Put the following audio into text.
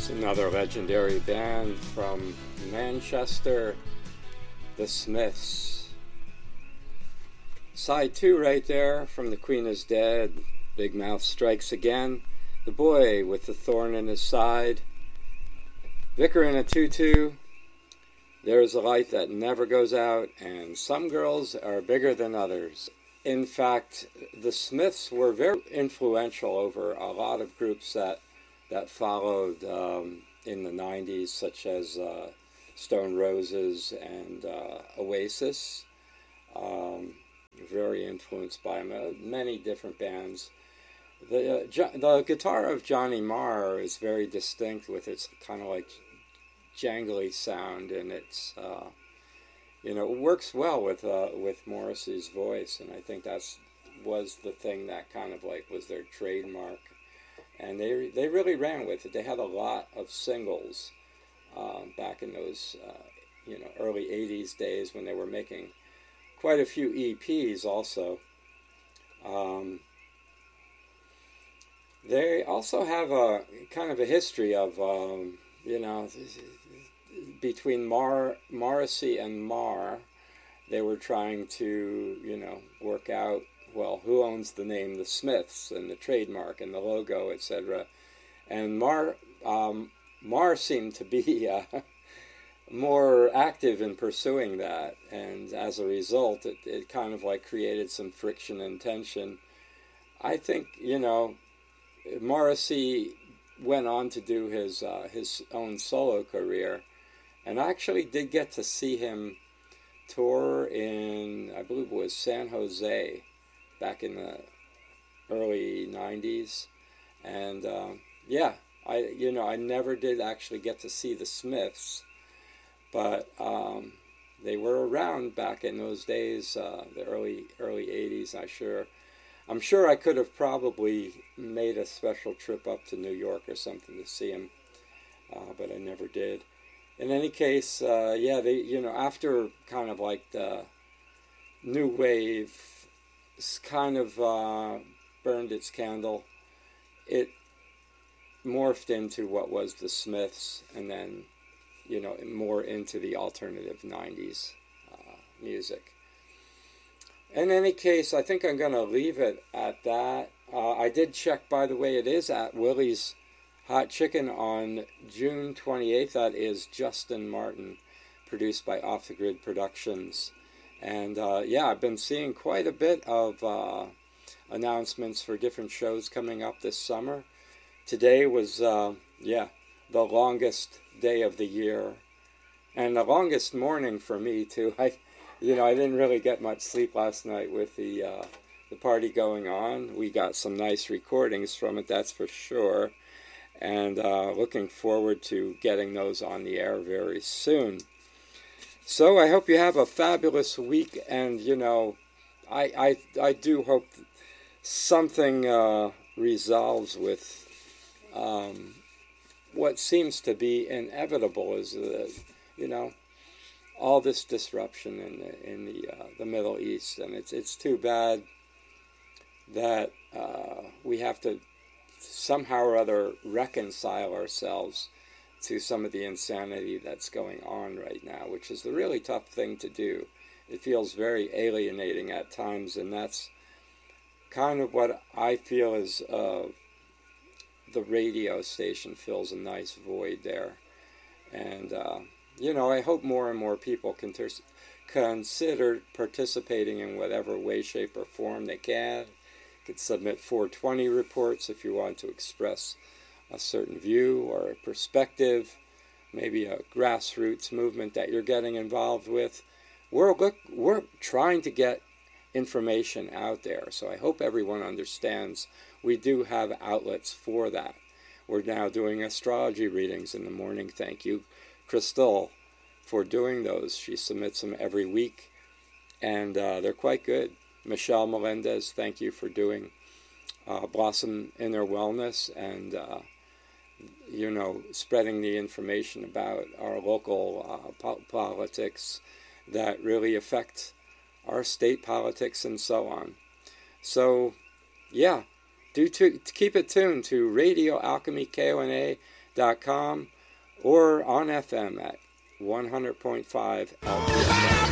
Another legendary band from Manchester, The Smiths. Side 2 right there from The Queen is Dead, Big Mouth Strikes Again, The Boy with the Thorn in His Side, Vicar in a Tutu, There's a Light That Never Goes Out, and Some Girls Are Bigger Than Others. In fact, The Smiths were very influential over a lot of groups that followed in the 90s, such as Stone Roses and Oasis. Very influenced by many different bands. The guitar of Johnny Marr is very distinct with its kind of like jangly sound, and it's it works well with Morrissey's voice, and I think was the thing that kind of like was their trademark. And they really ran with it. They had a lot of singles back in those early 80s days when they were making quite a few EPs also. They also have a kind of a history of, between Morrissey and Marr, they were trying to, work out, well, who owns the name The Smiths and the trademark and the logo, etc. And Marr seemed to be more active in pursuing that, and as a result, it kind of like created some friction and tension. I think, Morrissey went on to do his own solo career, and I actually did get to see him tour in, I believe it was San Jose, back in the early 90s, and I never did actually get to see the Smiths, but they were around back in those days, the early 80s. I'm sure I could have probably made a special trip up to New York or something to see them, but I never did. In any case, they after kind of like the new wave kind of burned its candle, it morphed into what was the Smiths, and then more into the alternative 90s music. In any case, I think I'm going to leave it at that. I did check, by the way, it is at Willie's Hot Chicken on June 28th. That is Justin Martin, produced by Off the Grid Productions. And I've been seeing quite a bit of announcements for different shows coming up this summer. Today was, the longest day of the year, and the longest morning for me too. I didn't really get much sleep last night with the party going on. We got some nice recordings from it, that's for sure, and looking forward to getting those on the air very soon. So I hope you have a fabulous week, and I do hope something resolves with what seems to be inevitable, is all this disruption in the Middle East, and it's too bad that we have to somehow or other reconcile ourselves to some of the insanity that's going on right now, which is the really tough thing to do. It feels very alienating at times, and that's kind of what I feel is the radio station fills a nice void there. And, I hope more and more people can consider participating in whatever way, shape, or form they can. You could submit 420 reports if you want to express a certain view or a perspective, maybe a grassroots movement that you're getting involved with. We're trying to get information out there, so I hope everyone understands we do have outlets for that. We're now doing astrology readings in the morning. Thank you, Crystal, for doing those. She submits them every week, and they're quite good. Michelle Melendez, thank you for doing Blossom Inner Wellness, and spreading the information about our local politics that really affect our state politics and so on. So, keep it tuned to Radio Alchemy KONA or on FM at 100.5 LPFM.